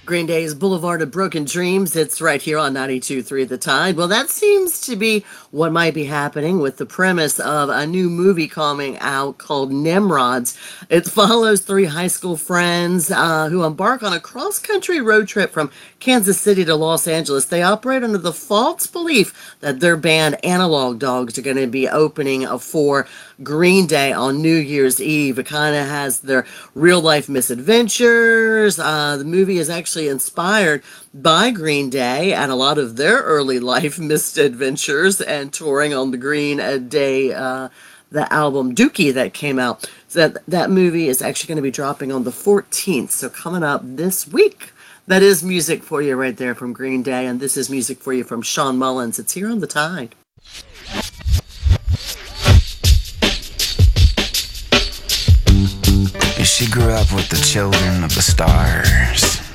Green Day's Boulevard of Broken Dreams. It's right here on 92.3 The Tide. Well, that seems to be what might be happening with the premise of a new movie coming out called Nimrods. It follows three high school friends who embark on a cross-country road trip from Kansas City to Los Angeles. They operate under the false belief that their band Analog Dogs are going to be opening for Green Day on New Year's Eve. It kind of has their real-life misadventures. The movie is actually inspired by Green Day and a lot of their early life misadventures and touring on the Green Day, the album Dookie that came out. So that movie is actually going to be dropping on the 14th. So coming up this week. That is music for you right there from Green Day, and this is music for you from Sean Mullins. It's here on The Tide. She grew up with the children of the stars.